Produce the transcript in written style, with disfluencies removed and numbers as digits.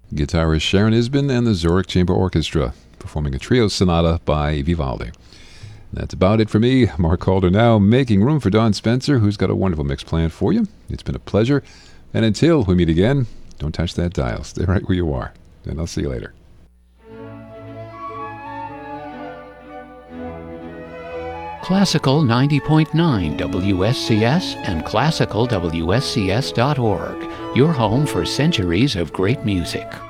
Guitarist Sharon Isbin and the Zurich Chamber Orchestra performing a trio sonata by Vivaldi. That's about it for me. Mark Calder now, making room for Don Spencer, who's got a wonderful mix planned for you. It's been a pleasure. And until we meet again, don't touch that dial. Stay right where you are. And I'll see you later. Classical 90.9 WSCS and classicalwscs.org, your home for centuries of great music.